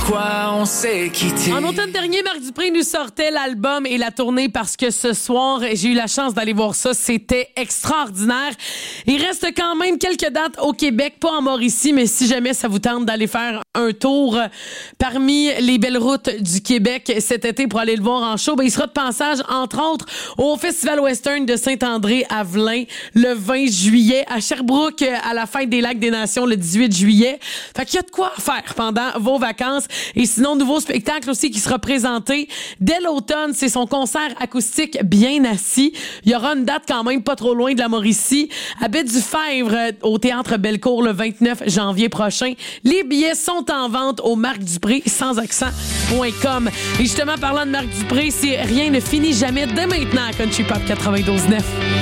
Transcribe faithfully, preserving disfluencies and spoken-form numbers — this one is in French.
pourquoi on s'est quitté. En automne dernier, Marc Dupré nous sortait l'album et la tournée parce que ce soir, j'ai eu la chance d'aller voir ça. C'était extraordinaire. Il reste quand même quelques dates au Québec, pas en Mauricie, mais si jamais ça vous tente d'aller faire un tour parmi les belles routes du Québec cet été pour aller le voir en show, ben, il sera de passage, entre autres, au Festival Western de Saint-André-Avelin le vingt juillet, à Sherbrooke à la Fête des Lacs des Nations le dix-huit juillet. Fait qu'il y a de quoi faire pendant vos vacances. Et sinon, nouveau spectacle aussi qui sera présenté dès l'automne, c'est son concert acoustique Bien assis. Il y aura une date quand même pas trop loin de la Mauricie, à Baie-du-Fèvre, au Théâtre Bellecour le vingt-neuf janvier prochain. Les billets sont en vente au Marc Dupré sans accent point com. Et justement, parlant de Marc Dupré, c'est Rien ne finit jamais dès maintenant à Country Pop quatre-vingt-douze neuf.